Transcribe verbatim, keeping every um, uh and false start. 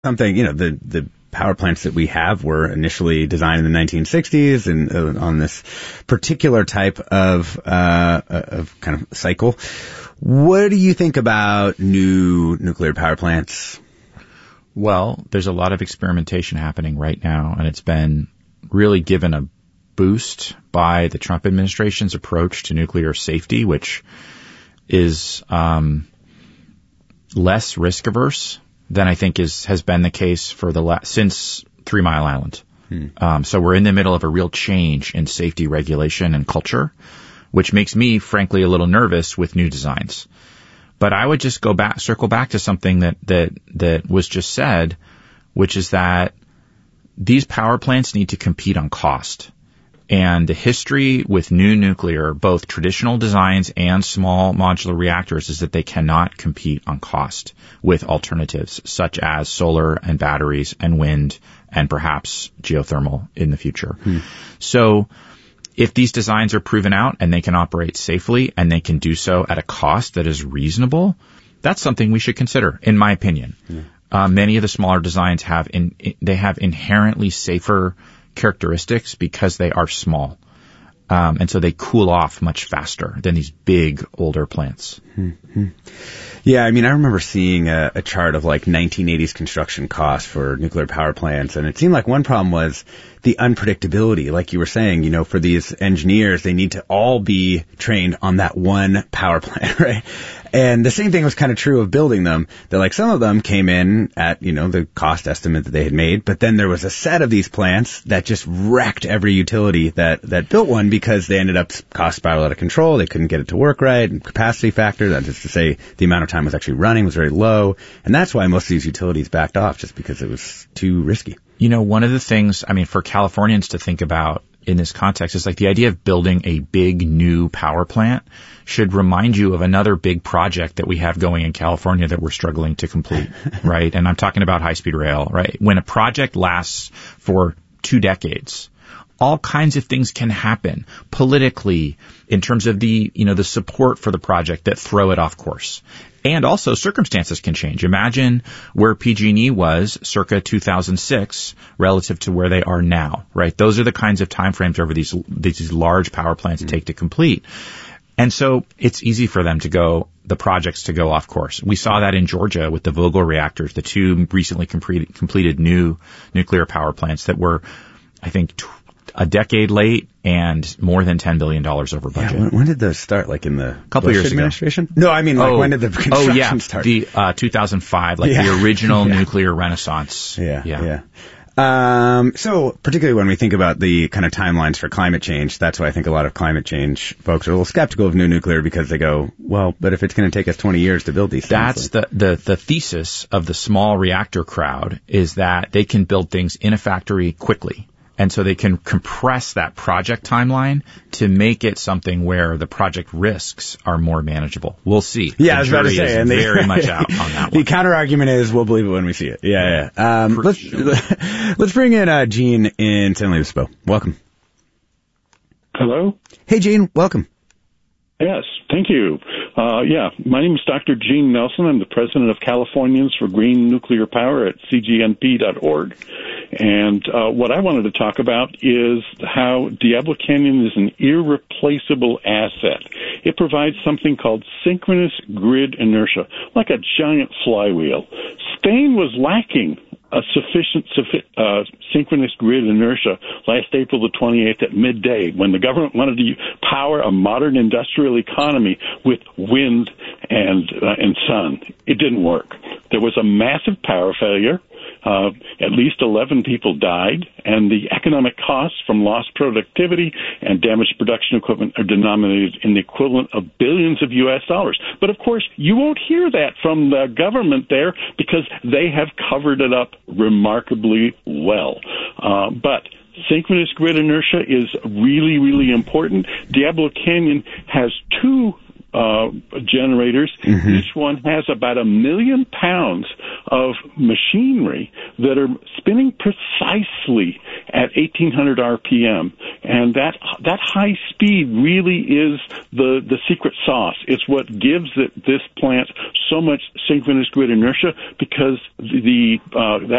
something, you know, the, the power plants that we have were initially designed in the nineteen sixties and uh, on this particular type of, uh, of kind of cycle. What do you think about new nuclear power plants? Well, there's a lot of experimentation happening right now, and it's been really given a boost by the Trump administration's approach to nuclear safety, which is um, less risk averse than I think is has been the case for the la- since Three Mile Island. Hmm. Um, so we're in the middle of a real change in safety regulation and culture, which makes me, frankly, a little nervous with new designs. But I would just go back, circle back to something that that that was just said, which is that these power plants need to compete on cost. And the history with new nuclear, both traditional designs and small modular reactors, is that they cannot compete on cost with alternatives such as solar and batteries and wind and perhaps geothermal in the future. Hmm. So if these designs are proven out and they can operate safely and they can do so at a cost that is reasonable, that's something we should consider, in my opinion. Hmm. Uh, many of the smaller designs have in, they have inherently safer characteristics because they are small. Um, and so they cool off much faster than these big, older plants. Mm-hmm. Yeah, I mean, I remember seeing a, a chart of like nineteen eighties construction costs for nuclear power plants, and it seemed like one problem was the unpredictability. Like you were saying, you know, for these engineers, they need to all be trained on that one power plant, right? And the same thing was kind of true of building them. That like some of them came in at, you know, the cost estimate that they had made, but then there was a set of these plants that just wrecked every utility that, that built one because they ended up cost spiral out of control. They couldn't get it to work right. And capacity factor, that is to say the amount of time was actually running was very low. And that's why most of these utilities backed off, just because it was too risky. You know, one of the things, I mean, for Californians to think about in this context is like the idea of building a big new power plant should remind you of another big project that we have going in California that we're struggling to complete, right? And I'm talking about high-speed rail, right? When a project lasts for two decades, all kinds of things can happen politically in terms of the, you know, the support for the project that throw it off course. And also circumstances can change. Imagine where P G and E was circa two thousand six relative to where they are now, right? Those are the kinds of timeframes over these, these large power plants mm-hmm. take to complete. And so it's easy for them to go, the projects to go off course. We saw that in Georgia with the Vogtle reactors, the two recently completed, completed new nuclear power plants that were, I think, t- a decade late and more than ten billion dollars over budget. Yeah, when, when did those start? Like in the couple Bush years administration? ago? No, I mean, like oh, when did the construction oh, yeah, start? The uh, two thousand five, like yeah. the original yeah. nuclear renaissance. Yeah, yeah. yeah. Um, so particularly when we think about the kind of timelines for climate change, that's why I think a lot of climate change folks are a little skeptical of new nuclear, because they go, well, but if it's going to take us twenty years to build these that's things. That's the, the, the thesis of the small reactor crowd, is that they can build things in a factory quickly. And so they can compress that project timeline to make it something where the project risks are more manageable. We'll see. Yeah, the I was about to say, and very much out on that one. The counter argument is we'll believe it when we see it. Yeah, yeah. Um, let's sure. let's bring in uh, Gene in San Luis Obispo. Welcome. Hello. Hey, Gene. Welcome. Yes, thank you. Uh, yeah, my name is Doctor Gene Nelson. I'm the president of Californians for Green Nuclear Power at c g n p dot org. And uh, what I wanted to talk about is how Diablo Canyon is an irreplaceable asset. It provides something called synchronous grid inertia, like a giant flywheel. Spain was lacking a sufficient uh, synchronous grid inertia last April the twenty-eighth at midday, when the government wanted to power a modern industrial economy with wind and uh, and sun. It didn't work. There was a massive power failure. Uh, at least eleven people died, and the economic costs from lost productivity and damaged production equipment are denominated in the equivalent of billions of U S dollars. But, of course, you won't hear that from the government there, because they have covered it up remarkably well. Uh, but synchronous grid inertia is really, really important. Diablo Canyon has two Uh, generators. Mm-hmm. Each one has about a million pounds of machinery that are spinning precisely at eighteen hundred R P M. And that that high speed really is the, the secret sauce. It's what gives it, this plant so much synchronous grid inertia, because the uh, that